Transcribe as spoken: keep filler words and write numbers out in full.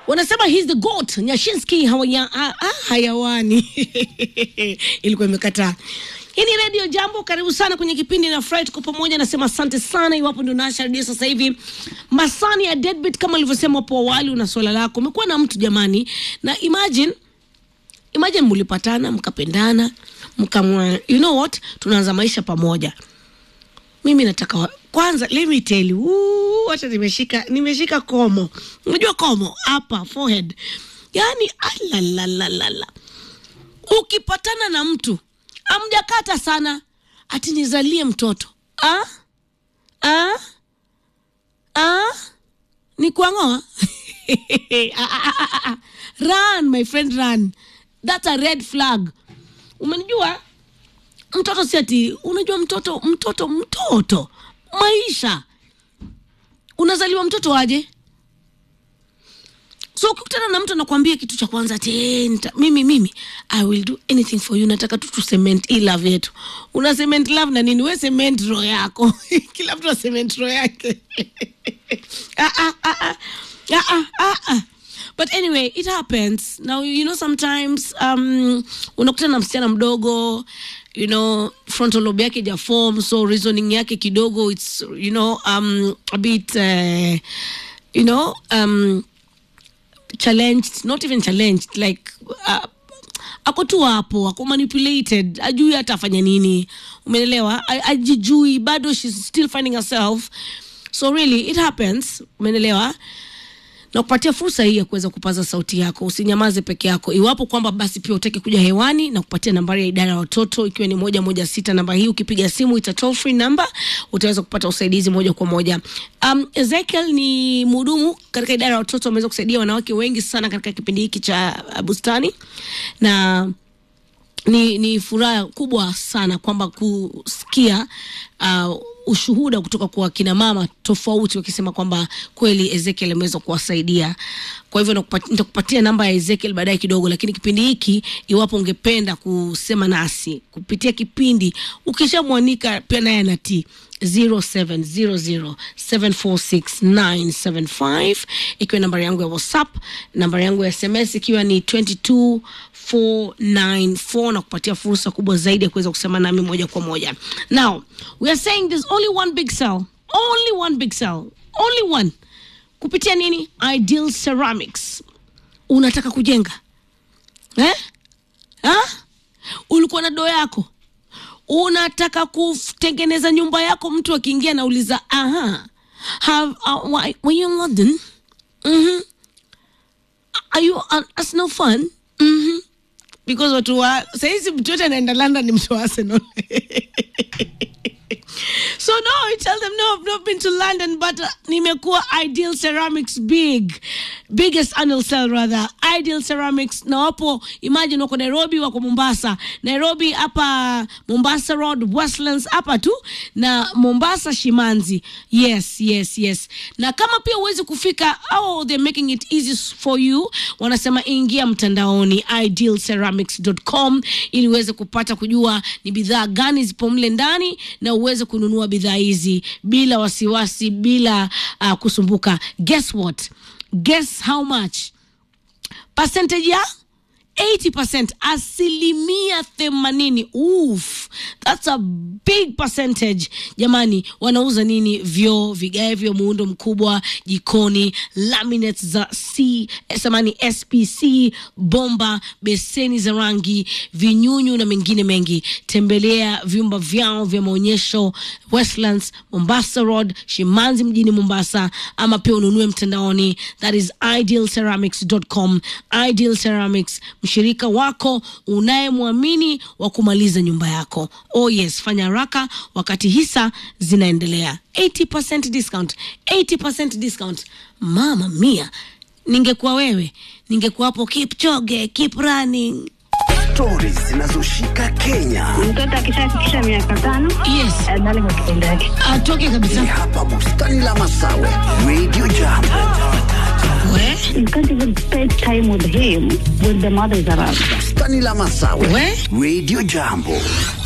Wanasema he's the goat. Nyashinski hawaya ah, ah, hayawani. Ilikuwa imekataa. Hii ni Radio Jambo, karibu sana kwenye kipindi na Friday kwa pamoja. Nasema asante sana iwapo ndio unasha radio sasa hivi. Masani ya deadbeat kama nilivyosema hapo awali, una swala lako. Umekuwa na mtu jamani, na imagine imagine mlipatana, mkapendana, mkamwa, you know what? Tunaanza maisha pamoja. Mimi nataka kwanza, let me tell you, uh, wacha nimeshika nimeshika komo. Unajua komo hapa forehead. Yaani alalalala. Ukipatana na mtu amjakata sana ati nizalie mtoto. Ah? Ah? Ah? Ni kuangoa? Run my friend, run. That's a red flag. Umenijua? Mtoto si ati, unajua mtoto, mtoto, mtoto. Maisha. Unazaliwa mtoto aje? So ukikutana na mtu anakuambia kitu cha kwanza tena, mimi mimi I will do anything for you, nataka tu tu cement hii love yetu. Una cement love na nini? We cement roho yako. Kila mtu cement roho yake. ah ah ah ah. Ah ah ah. But anyway, it happens. Now, you know, sometimes um unakutana na msichana mdogo, you know, frontal lobe yake ja form, so reasoning yake kidogo, it's, you know, um a bit uh, you know, um challenged, not even challenged, like uh, ako tu hapo, ako manipulated, ajui hata afanya nini, umeelewa? Ajijui, bado she's still finding herself. So really it happens, umeelewa? Na kupatia fursa hii ya kuweza kupaza sauti yako, usinyamaze peke yako. Iwapo kwamba basi pia utaki kuja hewani, na kupatia nambari ya idara ya watoto ikiwa ni moja moja sita. Namba hii ukipiga simu ita toll free number, utaweza kupata usaidizi moja kwa moja. Um, Ezekiel ni mhudumu katika idara ya watoto, ameweza kusaidia wanawake wengi sana katika kipindi hiki cha uh, bustani, na ni ni furaha kubwa sana kwamba kusikia uh, ushuhuda kutoka kwa kina mama tofauti wakisema kwamba kweli Ezekiel ameweza kuwasaidia. Kwa hivyo nitakupatia namba ya Ezekiel baadaye kidogo, lakini kipindi hiki iwapo ungependa kusema nasi kupitia kipindi, ukishamwanika pia naye anatii zero seven zero zero seven four six nine seven five ikiwa nambari yangu ya WhatsApp, nambari yangu ya S M S ikiwa ni two two four nine four, na kupatia fursa kubwa zaidi ya kuweza kusema nami moja kwa moja. Now, we are saying there's only one big sell. Only one big sell. Only one. Kupitia nini? Ideal Ceramics. Unataka kujenga? Eh? Ha? Ulikuwa na doo yako. Unataka kutengeneza nyumba yako, mtu akiingia na uliza, aha, have uh, why, were you in London? Mhm. Are you uh, Arsenal fan? Mhm. Because watu wa saizi mtu yote anaenda London ni mtu wa Arsenal. So no, I tell them no, I've not been to London, but uh, nimekuwa Ideal Ceramics big, biggest annual sale rather. Ideal Ceramics na wapo, imagine wako Nairobi, wako Mombasa. Nairobi hapa Mombasa Road, Westlands hapa tu, na Mombasa Shimanzi. Yes, yes, yes. Na kama pia uwezi kufika, oh, they're making it easy for you. Wanasema ingia mtandaoni ideal ceramics dot com ili uweze kupata kujua ni bidhaa gani zipo mle ndani, na uweze kununua bidhaa hizi bila wasiwasi, bila uh, kusumbuka. Guess what? Guess how much? Percentage ya eighty percent, asilimia themanini. Oof, that's a big percentage. Jamani, wanauza nini? Vyo, vigae vyo muundo mkubwa, jikoni, laminates za C, samani S P C, bomba, beseni za rangi, vinyunyu na mengine mengi. Tembelea vyumba vyao vya maonyesho Westlands, Mombasa Road, Shimanzi mjini Mombasa, ama pia ununue mtandaoni. That is ideal ceramics dot com. Ideal Ceramics, mshirika wako unayemwamini wa kumaliza nyumba yako. Oh yes, fanya haraka wakati hisa zinaendelea. eighty percent discount, eighty percent discount. Mama mia, ningekuwa wewe, ningekuwa hapo keep choge, keep running. Stories zinazoshika Kenya. Mtoto akishafikisha miaka tano, yes, ndani kwa kipindi yake atoke kabisa. Ni hapa bustani la Masawe, Radio Jambo. You can't even spend time with him when the mother is around. Bustani la Masawe, We? Radio Jambo.